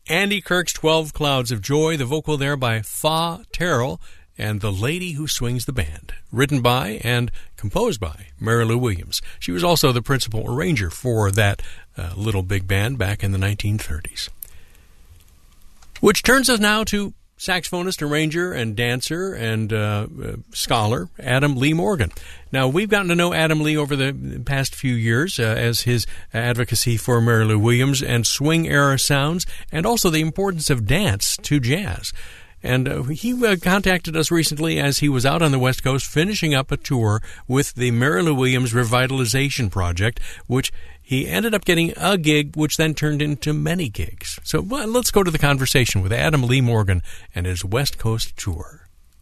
Andy Kirk's 12 Clouds of Joy, the vocal there by Fa Terrell, and The Lady Who Swings the Band, written by and composed by Mary Lou Williams. She was also the principal arranger for that little big band back in the 1930s. Which turns us now to saxophonist, arranger, and dancer and scholar Adam Lee Morgan. Now, we've gotten to know Adam Lee over the past few years as his advocacy for Mary Lou Williams and swing-era sounds, and also the importance of dance to jazz. And he contacted us recently as he was out on the West Coast finishing up a tour with the Mary Lou Williams Revitalization Project, which he ended up getting a gig, which then turned into many gigs. So let's go to the conversation with Adam Lee Morgan and his West Coast tour.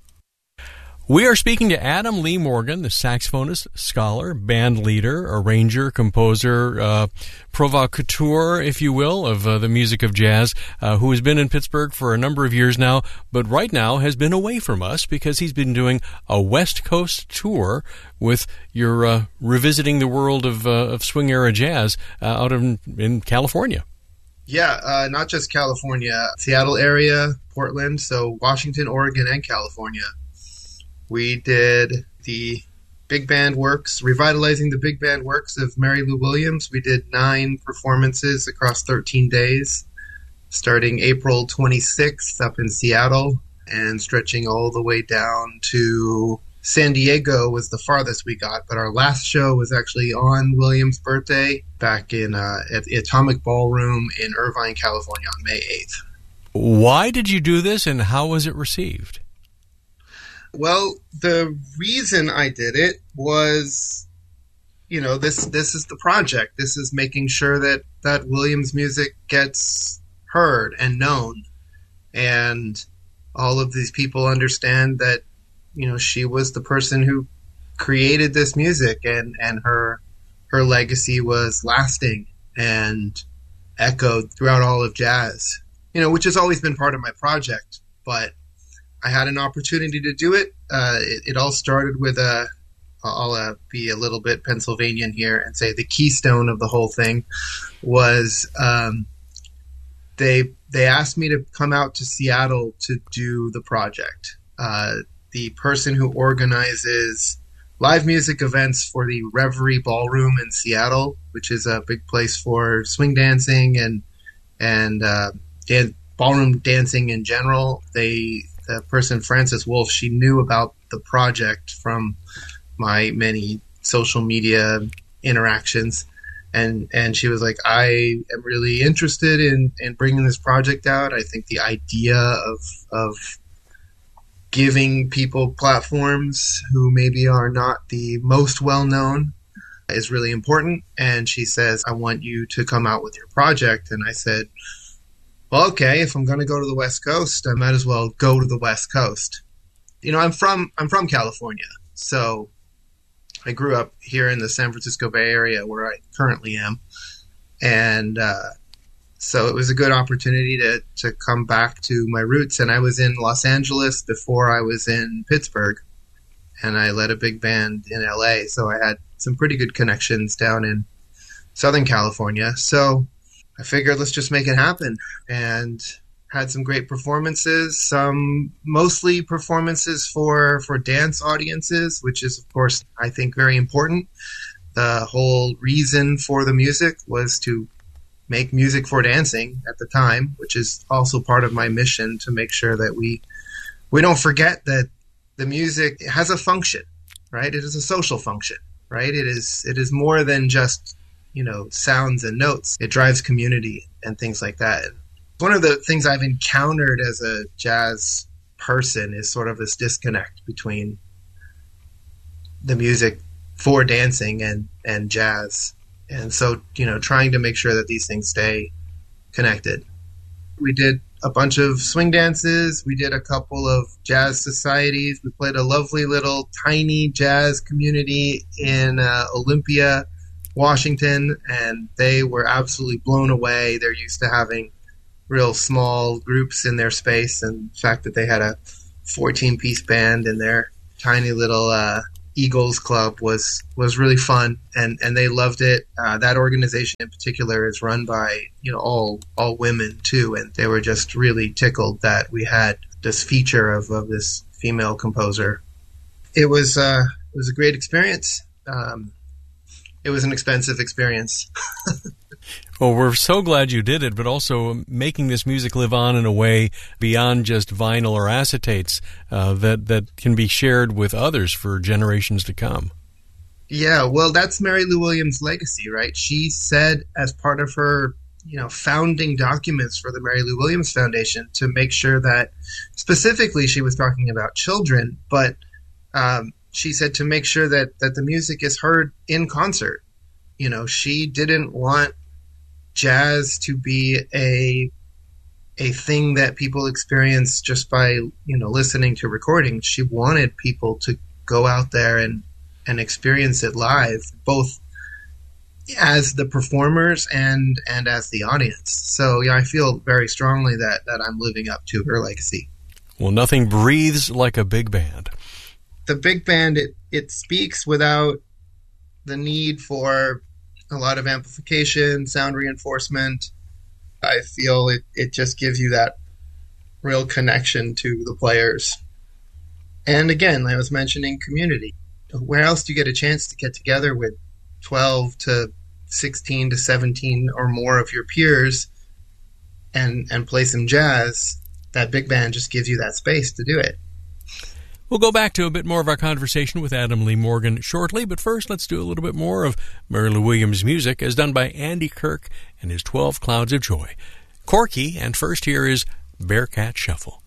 We are speaking to Adam Lee Morgan, the saxophonist, scholar, band leader, arranger, composer, provocateur, if you will, of the music of jazz, who has been in Pittsburgh for a number of years now, but right now has been away from us because he's been doing a West Coast tour with your revisiting the world of swing-era jazz out in California. Yeah, not just California, Seattle area, Portland, so Washington, Oregon, and California. We did the big band works, revitalizing the big band works of Mary Lou Williams. We did 9 performances across 13 days, starting April 26th up in Seattle and stretching all the way down to San Diego was the farthest we got. But our last show was actually on Williams' birthday back in at the Atomic Ballroom in Irvine, California on May 8th. Why did you do this and how was it received? Well, the reason I did it was, this is the project. This is making sure that Williams music gets heard and known. And all of these people understand that, she was the person who created this music and her legacy was lasting and echoed throughout all of jazz, which has always been part of my project. But I had an opportunity to do it. It all started with I'll be a little bit Pennsylvanian here and say the keystone of the whole thing was they asked me to come out to Seattle to do the project. The person who organizes live music events for the Reverie Ballroom in Seattle, which is a big place for swing dancing and ballroom dancing in general, the person, Frances Wolf, she knew about the project from my many social media interactions. And she was like, I am really interested in bringing this project out. I think the idea of giving people platforms who maybe are not the most well-known is really important. And she says, I want you to come out with your project. And I said, well, okay, if I'm going to go to the West Coast, I might as well go to the West Coast. I'm from California, so I grew up here in the San Francisco Bay Area where I currently am. And so it was a good opportunity to come back to my roots. And I was in Los Angeles before I was in Pittsburgh, and I led a big band in LA. So I had some pretty good connections down in Southern California. So I figured let's just make it happen, and had some great performances, some mostly performances for dance audiences, which is, of course, I think very important. The whole reason for the music was to make music for dancing at the time, which is also part of my mission to make sure that we don't forget that the music has a function, right? It is a social function, right? It is more than just sounds and notes. It drives community and things like that. One of the things I've encountered as a jazz person is sort of this disconnect between the music for dancing and jazz. And so, trying to make sure that these things stay connected. We did a bunch of swing dances. We did a couple of jazz societies. We played a lovely little tiny jazz community in Olympia, Washington, and they were absolutely blown away. They're used to having real small groups in their space, and the fact that they had a 14-piece band in their tiny little Eagles Club was really fun, and they loved it. That organization in particular is run by all women too, and they were just really tickled that we had this feature of this female composer. It was a great experience. It was an expensive experience. Well, we're so glad you did it, but also making this music live on in a way beyond just vinyl or acetates that can be shared with others for generations to come. Yeah, well, that's Mary Lou Williams' legacy, right? She said as part of her founding documents for the Mary Lou Williams Foundation to make sure that, specifically she was talking about children, but she said to make sure that the music is heard in concert. She didn't want jazz to be a thing that people experience just by listening to recordings. She wanted people to go out there and experience it live, both as the performers and as the audience. So yeah, I feel very strongly that I'm living up to her legacy. Well, nothing breathes like a big band. The big band, it speaks without the need for a lot of amplification, sound reinforcement. I feel it just gives you that real connection to the players. And again, like I was mentioning, community. Where else do you get a chance to get together with 12 to 16 to 17 or more of your peers and play some jazz? That big band just gives you that space to do it. We'll go back to a bit more of our conversation with Adam Lee Morgan shortly, but first let's do a little bit more of Mary Lou Williams' music as done by Andy Kirk and his 12 Clouds of Joy. Corky, and first here is Bearcat Shuffle.